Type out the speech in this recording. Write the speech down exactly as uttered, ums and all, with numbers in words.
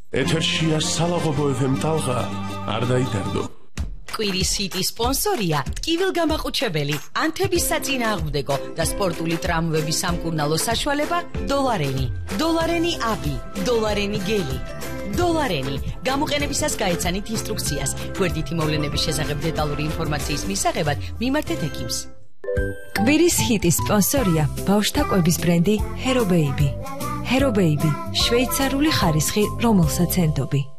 ეთერშია სალაღობო ეფ ემ ტალღა, არ დაიტარდო. კვირის ჰიტი სპონსორია ტკივილგამაყუჩებელი, ანთების საწინააღმდეგო და სპორტული ტრამვების სამკურნალო საშუალება დოლარენი. დოლარენი აბი, დოლარენი გელი. დოლარენი. გამოყენებისას გაეცანით ინსტრუქციას. გვერდითი მოვლენების შესახებ დეტალური ინფორმაციის მისაღებად მიმართეთ ექიმს. კვირის ჰიტის სპონსორია ბავშვთა კვების ბრენდი Hero Baby. Hero Baby, შვეიცარიული ხარისხი, რომელსაც ენდობი.